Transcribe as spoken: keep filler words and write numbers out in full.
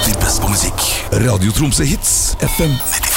Alltid best på musikk. Radio Tromsø Hits F M